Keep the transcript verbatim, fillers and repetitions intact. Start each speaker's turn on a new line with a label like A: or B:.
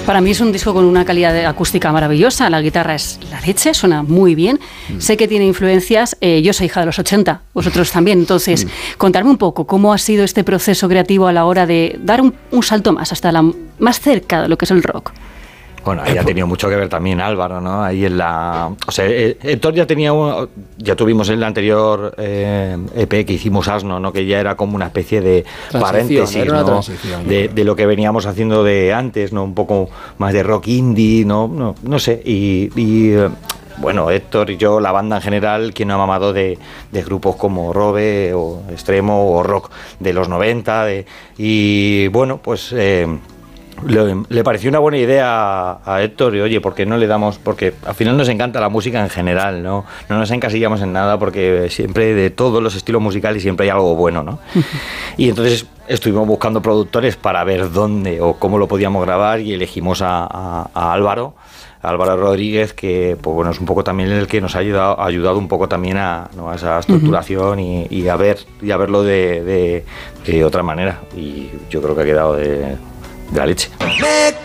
A: Para mí es un disco con una calidad acústica maravillosa, la guitarra es la leche, suena muy bien, mm. sé que tiene influencias, eh, yo soy hija de los ochenta, vosotros también, entonces mm. contarme un poco cómo ha sido este proceso creativo a la hora de dar un, un salto más, hasta la más cerca de lo que es el rock.
B: Bueno, ahí ha tenido mucho que ver también Álvaro, ¿no? Ahí en la... O sea, Héctor ya tenía... Un, ya tuvimos en el anterior eh, E P que hicimos Asno, ¿no? Que ya era como una especie de paréntesis, ¿no? De, de lo que veníamos haciendo de antes, ¿no? Un poco más de rock indie, ¿no? No, no sé. Y... y bueno, Héctor y yo, la banda en general, quien no ha mamado de, de grupos como Robe o Extremo o rock de los noventa. De, y bueno, pues... Eh, Le, le pareció una buena idea a Héctor y oye, ¿por qué no le damos? Porque al final nos encanta la música en general, ¿no? No nos encasillamos en nada porque siempre de todos los estilos musicales siempre hay algo bueno, ¿no? Y entonces estuvimos buscando productores para ver dónde o cómo lo podíamos grabar y elegimos a, a, a Álvaro, a Álvaro Rodríguez, que pues bueno, es un poco también el que nos ha ayudado, ha ayudado un poco también a, ¿no? a esa estructuración y, y a ver y a verlo de, de, de otra manera. Y yo creo que ha quedado de... de la leche.
C: Me